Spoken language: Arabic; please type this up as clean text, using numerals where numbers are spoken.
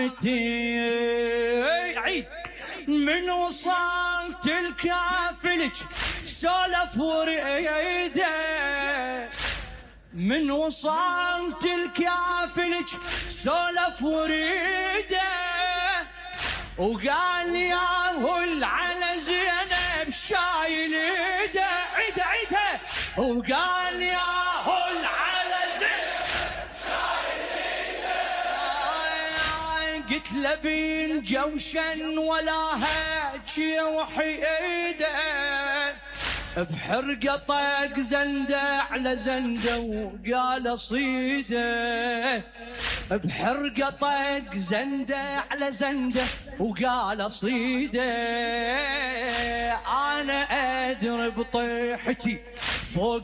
عيد من وصلت الكافلج سولف وريده، من وصلت الكافلج سولف وريده، وقال يا هل على زينب شايل ايده. عيده عيده. وقال يا هل على زينب شايل ايده. قلت له بين جوشن ولا هاجي وحيده، بحرقه طق زنده على زنده وقال صيده، بحرقه طق زنده على زنده وقال صيده. انا ادري بطيحتي فوق